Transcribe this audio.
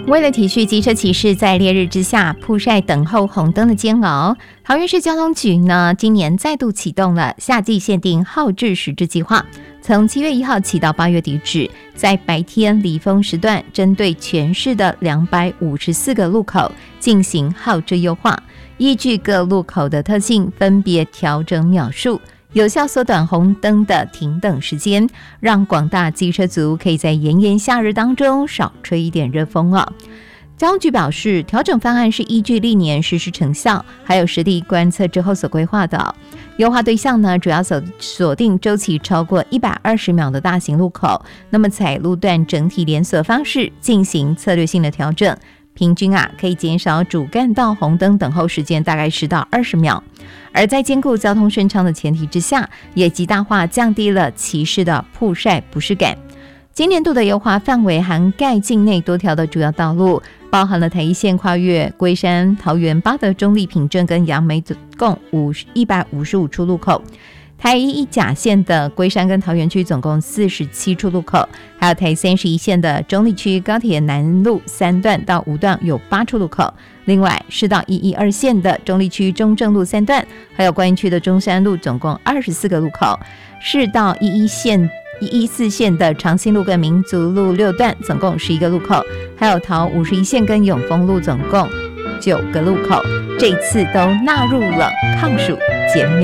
为了体恤机车骑士在烈日之下曝晒等候红灯的煎熬，桃园市交通局呢今年再度启动了夏季限定号志实质计划，从7月1号起到8月底止，在白天离峰时段，针对全市的254个路口进行号志优化，依据各路口的特性分别调整秒数，有效缩短红灯的停等时间，让广大机车族可以在炎炎夏日当中少吹一点热风哦。交通局表示，调整方案是依据历年实施成效，还有实地观测之后所规划的。优化对象呢，主要锁定周期超过120秒的大型路口，那么采路段整体连锁方式进行策略性的调整，平均可以减少主干道红灯等候时间大概10到20秒。而在兼顾交通顺畅的前提之下，也极大化降低了骑士的曝晒不适感。今年度的优化范围涵盖境内多条的主要道路，包含了台一线跨越龟山、桃园、八德、中坜、品镇跟杨梅共155处路口，台一甲线的龟山跟桃园区总共47处路口，还有台31线的中坜区高铁南路3段到5段有8处路口。另外，市道112线的中坜区中正路3段，还有观音区的中山路总共24个路口。市道114线的长兴路跟民族路6段总共11个路口，还有桃51线跟永丰路总共9个路口，这一次都纳入了抗暑减秒